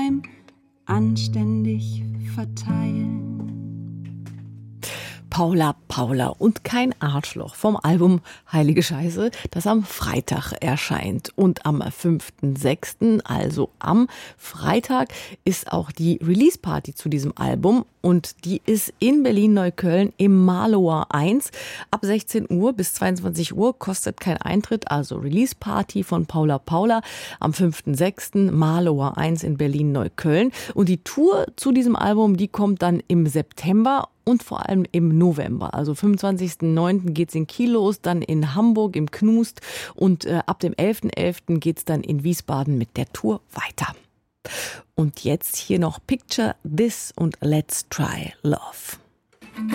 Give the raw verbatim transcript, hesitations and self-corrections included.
beim anständig verteilen. Paula Paula und kein Arschloch vom Album Heilige Scheiße, das am Freitag erscheint. Und am fünften sechsten, also am Freitag, ist auch die Release-Party zu diesem Album. Und die ist in Berlin-Neukölln im Malower eins. Ab sechzehn Uhr bis zweiundzwanzig Uhr, kostet kein Eintritt. Also Release-Party von Paula Paula am fünften sechsten Malower eins in Berlin-Neukölln. Und die Tour zu diesem Album, die kommt dann im September und vor allem im November. Also fünfundzwanzigsten neunten geht's in Kiel los, dann in Hamburg im Knust und äh, ab dem elften elften geht's dann in Wiesbaden mit der Tour weiter. Und jetzt hier noch Picture This und Let's Try Love.